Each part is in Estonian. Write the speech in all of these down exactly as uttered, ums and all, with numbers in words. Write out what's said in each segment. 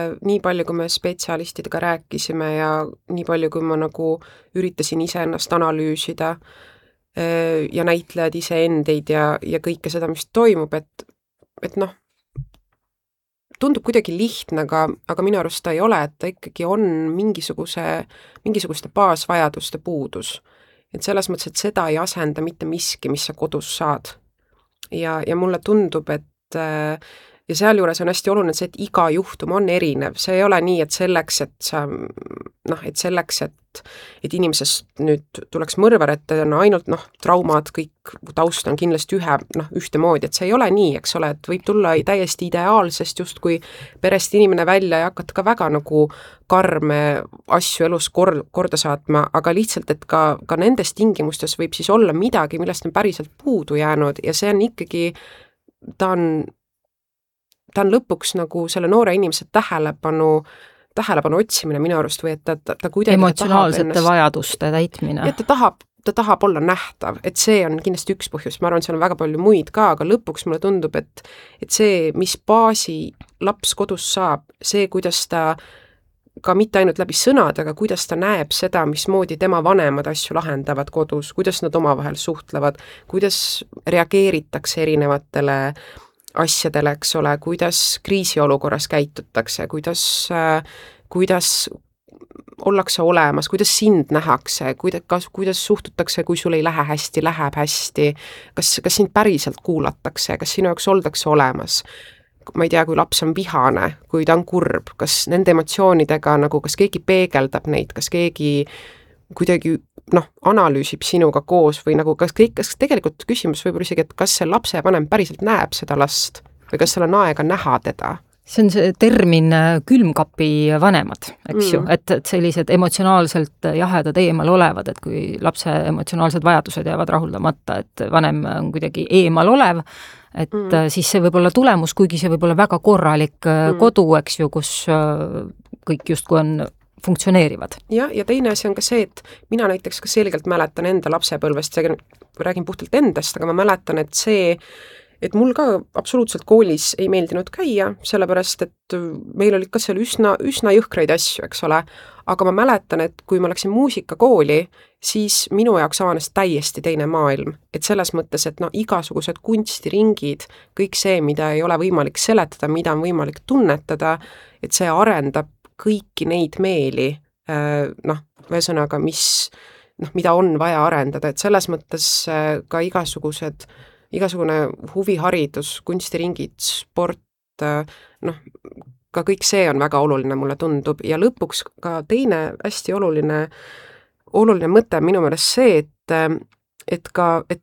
nii palju, kui me spetsialistidega rääkisime ja nii palju, kui ma nagu üritasin iseennast analüüsida ja näitlejad iseendeid ja, ja kõike seda, mis toimub, et, et noh, tundub kuidagi lihtne, aga, aga minu arust ta ei ole, et ta ikkagi on mingisuguse, mingisuguste baasvajaduste puudus. Et selles mõttes, et seda ei asenda mitte miski, mis sa kodus saad. Ja, ja mulle tundub, et ja sealjuures on hästi oluline see, et iga juhtum on erinev. See ei ole nii, et selleks, et sa, noh, et selleks, et, et inimesest nüüd tuleks mõrvar, et on ainult, noh, traumad, kõik taust on kindlasti ühe, noh, ühtemoodi, et see ei ole nii, eks ole, et võib tulla täiesti ideaalsest justkui perest inimene välja ja hakata ka väga nagu karme asju elus kor- korda saatma, aga lihtsalt, et ka, ka nendes tingimustes võib siis olla midagi, millest on päriselt puudu jäänud ja see on ikkagi, ta on ta on lõpuks nagu selle noore inimese tähelepanu, tähelepanu otsimine minu arust või et ta, ta, ta kuidagi emotsionaalsete ennast, vajaduste täitmine. Et ta tahab, ta tahab olla nähtav, et see on kindlasti üks põhjus, ma arvan, et seal on väga palju muid ka, aga lõpuks mulle tundub, et, et see, mis baasi laps kodus saab, see, kuidas ta ka mitte ainult läbi sõnad, aga kuidas ta näeb seda, mismoodi tema vanemad asju lahendavad kodus, kuidas nad omavahel suhtlevad, kuidas reageeritakse erinevatele asjadele, eks ole, kuidas kriisiolukorras käitutakse, kuidas, kuidas ollakse olemas, kuidas sind nähakse, kuidas, kuidas suhtutakse, kui sul ei lähe hästi, läheb hästi, kas, kas sind päriselt kuulatakse, kas sinu jaoks oldakse olemas. Ma ei tea, kui laps on vihane, kui ta on kurb, kas nende emotsioonidega nagu, kas keegi peegeldab neid, kas keegi kuidagi noh, analüüsib sinuga koos või nagu kas, kas tegelikult küsimus võib-olla isegi, et kas see lapsevanem päriselt näeb seda last või kas seal on aega näha teda? See on see termin külmkapi vanemad, eks mm. ju, et, et sellised emotsionaalselt jahedad eemal olevad, et kui lapse emotsionaalsed vajadused jäävad rahuldamata, et vanem on kuidagi eemal olev, et mm. siis see võib olla tulemus, kuigi see võib olla väga korralik mm. kodu, eks ju, kus kõik justkui on funktsioneerivad. Ja, ja teine asi on ka see, et mina näiteks ka selgelt mäletan enda lapsepõlvest, räägin puhtalt endast, aga ma mäletan, et see, et mul ka absoluutselt koolis ei meeldinud käia, sellepärast, et meil oli ka seal üsna, üsna jõhkraid asju, eks ole, aga ma mäletan, et kui ma läksin muusikakooli, siis minu jaoks avanes täiesti teine maailm. Et selles mõttes, et no igasugused kunstiringid, kõik see, mida ei ole võimalik seletada, mida on võimalik tunnetada, et see arendab kõiki neid meeli, noh, ühesõnaga, mis, noh, mida on vaja arendada, et selles mõttes ka igasugused, igasugune huviharidus, kunstiringid, sport, noh, ka kõik see on väga oluline, mulle tundub, ja lõpuks ka teine hästi oluline, oluline mõte minu meelest see, et, et ka, et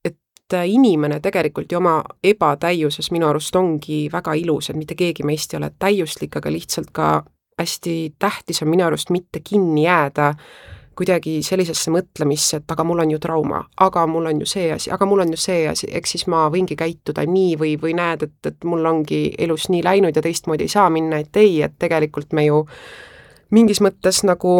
et inimene tegelikult ju oma ebatäiuses minu arust ongi väga ilus, et mitte keegi meist ei ole täiuslik, aga lihtsalt ka hästi tähtis on minu arust mitte kinni jääda kuidagi sellisesse mõtlemisse, et aga mul on ju trauma, aga mul on ju see asi, aga mul on ju see asi, eks siis ma võingi käituda nii või, või näed, et, et mul ongi elus nii läinud ja teistmoodi ei saa minna, et ei, et tegelikult me ju mingis mõttes nagu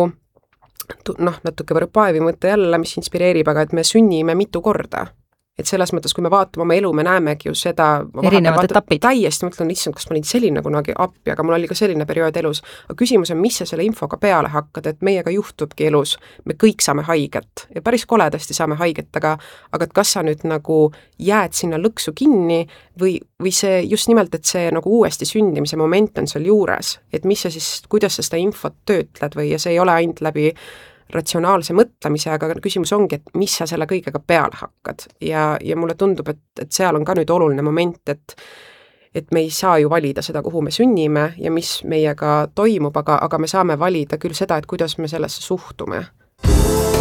noh, natuke Võrpaevi mõte jälle, mis inspireerib, aga et me sünnime mitu korda. Et selles mõttes, kui me vaatame oma elu, me näemegi ju seda erinevad etapid. Täiesti mõtlen, issand, kas ma olin selline kunagi appi, aga mul oli ka selline periood elus. Aga küsimus on, mis sa selle infoga peale hakkad, et meiega juhtubki elus, me kõik saame haiget ja päris koledasti saame haiget, aga, aga et kas sa nüüd nagu jääd sinna lõksu kinni või, või see just nimelt, et see nagu uuesti sündimise moment on seal juures, et mis sa siis, kuidas sa seda infot töötled või ja see ei ole ainult läbi ratsionaalse mõtlemise, aga küsimus ongi, et mis sa selle kõigega peale hakkad. Ja, ja mulle tundub, et, et seal on ka nüüd oluline moment, et, et me ei saa ju valida seda, kuhu me sünnime ja mis meiega toimub, aga, aga me saame valida küll seda, et kuidas me sellesse suhtume.